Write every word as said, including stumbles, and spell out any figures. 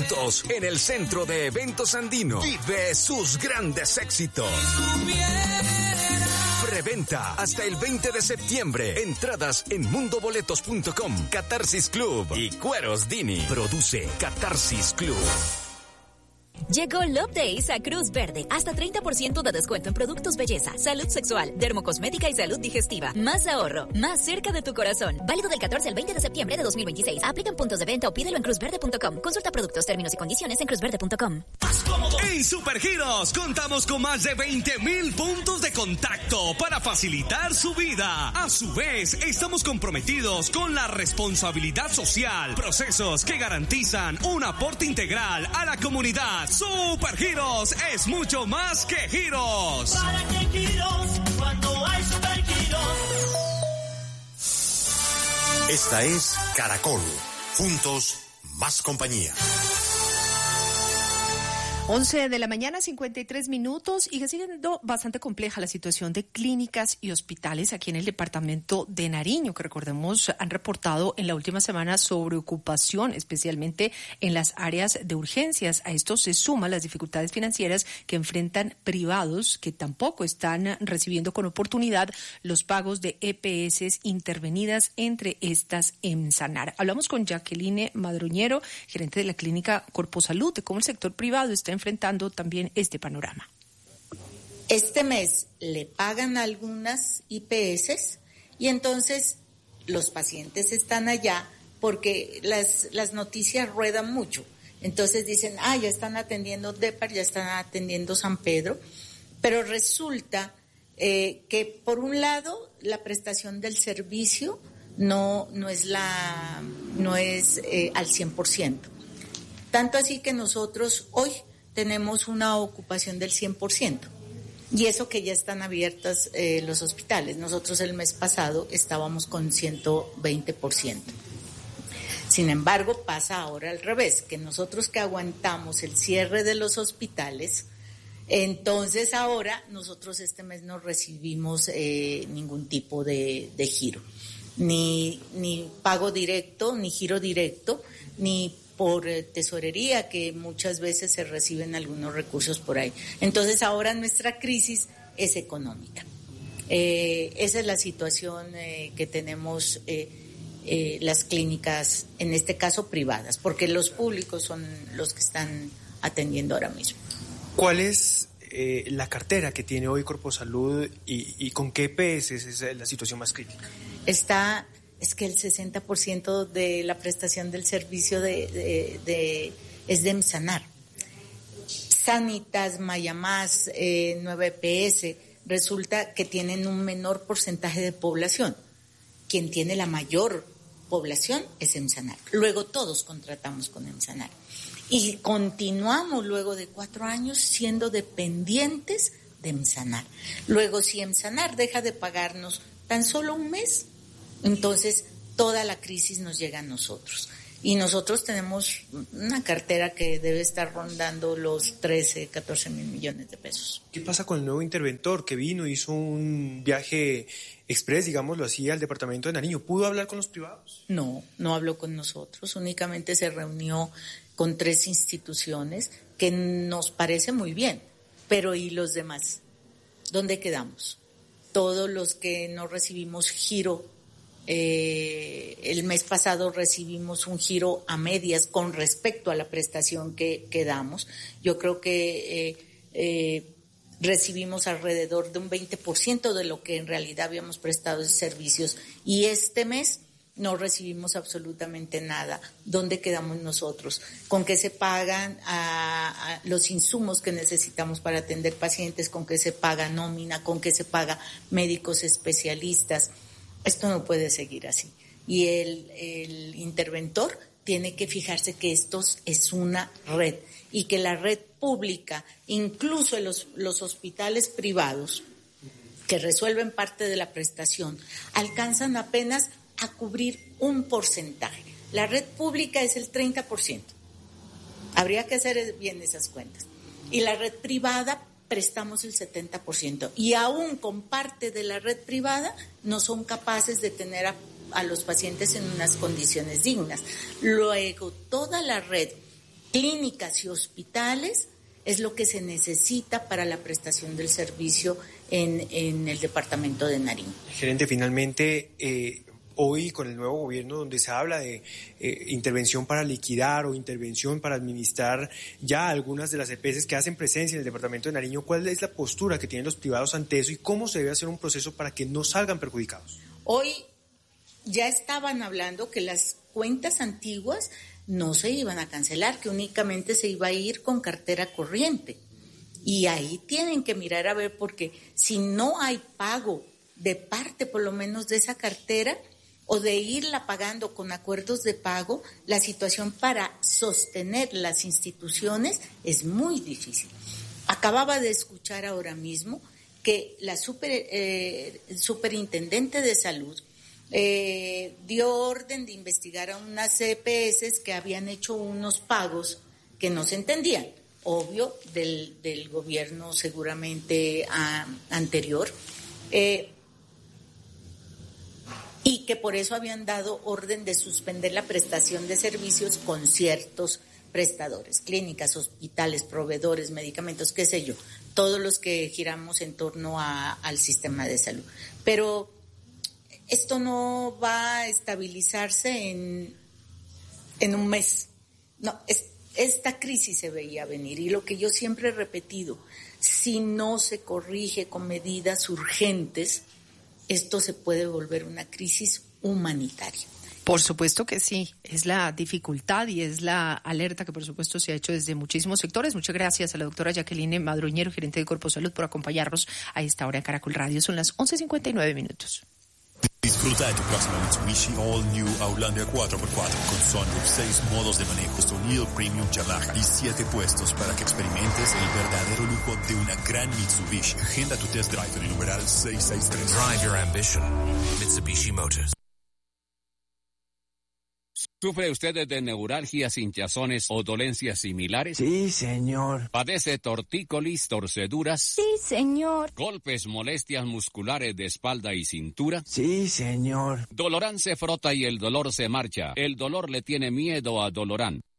juntos en el Centro de Eventos Andino. Vive sus grandes éxitos. Preventa hasta el veinte de septiembre. Entradas en mundoboletos punto com, Catarsis Club y Cueros Dini. Produce Catarsis Club. Llegó Love Days a Cruz Verde. Hasta treinta por ciento de descuento en productos belleza, salud sexual, dermocosmética y salud digestiva. Más ahorro, más cerca de tu corazón. Válido del catorce al veinte de septiembre de dos mil veintiséis. Aplican puntos de venta o pídelo en cruz verde punto com. Consulta productos, términos y condiciones en cruz verde punto com. En Supergiros contamos con más de veinte mil puntos de contacto para facilitar su vida. A su vez, estamos comprometidos con la responsabilidad social. Procesos que garantizan un aporte integral a la comunidad. Supergiros es mucho más que giros. ¿Para qué giros cuando hay Supergiros? Esta es Caracol. Juntos, más compañía. once de la mañana, cincuenta y tres minutos, y sigue siendo bastante compleja la situación de clínicas y hospitales aquí en el departamento de Nariño, que recordemos han reportado en la última semana sobre ocupación, especialmente en las áreas de urgencias. A esto se suman las dificultades financieras que enfrentan privados que tampoco están recibiendo con oportunidad los pagos de E P S intervenidas, entre estas en Sanar. Hablamos con Jacqueline Madroñero, gerente de la clínica Corpo Salud, de cómo el sector privado está enfrentando también este panorama. Este mes le pagan algunas I P S y entonces los pacientes están allá porque las, las noticias ruedan mucho. Entonces dicen, ah, ya están atendiendo DEPAR, ya están atendiendo San Pedro, pero resulta eh, que por un lado la prestación del servicio no, no es, la, no es eh, al cien por ciento. Tanto así que nosotros hoy tenemos una ocupación del cien por ciento. Y eso que ya están abiertas eh, los hospitales. Nosotros el mes pasado estábamos con ciento veinte por ciento. Sin embargo, pasa ahora al revés, que nosotros que aguantamos el cierre de los hospitales, entonces ahora nosotros este mes no recibimos eh, ningún tipo de, de giro. Ni, ni pago directo, ni giro directo, ni por tesorería, que muchas veces se reciben algunos recursos por ahí. Entonces ahora nuestra crisis es económica. Eh, esa es la situación eh, que tenemos eh, eh, las clínicas, en este caso privadas, porque los públicos son los que están atendiendo ahora mismo. ¿Cuál es eh, la cartera que tiene hoy Corpo Salud y, y con qué E P S es la situación más crítica? Está... Es que el sesenta por ciento de la prestación del servicio de, de, de, es de Sanar. Sanitas, Mayamás, eh, nueve E P S, resulta que tienen un menor porcentaje de población. Quien tiene la mayor población es Sanar. Luego todos contratamos con Sanar. Y continuamos luego de cuatro años siendo dependientes de Sanar. Luego si Sanar deja de pagarnos tan solo un mes, entonces toda la crisis nos llega a nosotros. Y nosotros tenemos una cartera que debe estar rondando los trece, catorce mil millones de pesos. ¿Qué pasa con el nuevo interventor que vino, hizo un viaje express, digámoslo así, al departamento de Nariño? ¿Pudo hablar con los privados? No, no habló con nosotros. Únicamente se reunió con tres instituciones que nos parece muy bien. Pero ¿y los demás? ¿Dónde quedamos? Todos los que no recibimos giro. Eh, el mes pasado recibimos un giro a medias con respecto a la prestación que, que damos. Yo creo que eh, eh, recibimos alrededor de un veinte por ciento de lo que en realidad habíamos prestado de servicios, y este mes no recibimos absolutamente nada. ¿Dónde quedamos nosotros? ¿Con qué se pagan a, a los insumos que necesitamos para atender pacientes? ¿Con qué se paga nómina? ¿Con qué se paga médicos especialistas? Esto no puede seguir así. Y el, el interventor tiene que fijarse que esto es una red y que la red pública, incluso en los, los hospitales privados, que resuelven parte de la prestación, alcanzan apenas a cubrir un porcentaje. La red pública es el treinta por ciento. Habría que hacer bien esas cuentas. Y la red privada prestamos el setenta por ciento. Y aún con parte de la red privada no son capaces de tener a, a los pacientes en unas condiciones dignas. Luego, toda la red clínicas y hospitales es lo que se necesita para la prestación del servicio en, en el departamento de Nariño. Gerente, finalmente, eh, hoy con el nuevo gobierno donde se habla de eh, intervención para liquidar o intervención para administrar ya algunas de las E P S que hacen presencia en el departamento de Nariño, ¿cuál es la postura que tienen los privados ante eso y cómo se debe hacer un proceso para que no salgan perjudicados? Hoy ya estaban hablando que las cuentas antiguas no se iban a cancelar, que únicamente se iba a ir con cartera corriente. Y ahí tienen que mirar a ver, porque si no hay pago de parte por lo menos de esa cartera o de irla pagando con acuerdos de pago, la situación para sostener las instituciones es muy difícil. Acababa de escuchar ahora mismo que la super, eh, superintendente de salud Eh, dio orden de investigar a unas E P S que habían hecho unos pagos que no se entendían, obvio, del, del gobierno seguramente a, anterior, eh, y que por eso habían dado orden de suspender la prestación de servicios con ciertos prestadores, clínicas, hospitales, proveedores, medicamentos, qué sé yo, todos los que giramos en torno a, al sistema de salud. Pero esto no va a estabilizarse en, en un mes. No, es, esta crisis se veía venir y lo que yo siempre he repetido, si no se corrige con medidas urgentes, esto se puede volver una crisis humanitaria. Por supuesto que sí, es la dificultad y es la alerta que por supuesto se ha hecho desde muchísimos sectores. Muchas gracias a la doctora Jacqueline Madroñero, gerente de Corpo Salud, por acompañarnos a esta hora en Caracol Radio. Son las once cincuenta y nueve minutos. Disfruta de tu próximo Mitsubishi All New Outlander cuatro por cuatro con sunroof, seis modos de manejo, sonido premium Yamaha y siete puestos para que experimentes el verdadero lujo de una gran Mitsubishi. Agenda tu test drive en el numeral seiscientos sesenta y tres. Drive your ambition. Mitsubishi Motors. ¿Sufre usted de neuralgias, hinchazones o dolencias similares? Sí, señor. ¿Padece tortícolis, torceduras? Sí, señor. ¿Golpes, molestias musculares de espalda y cintura? Sí, señor. Dolorán se frota y el dolor se marcha. El dolor le tiene miedo a Dolorán.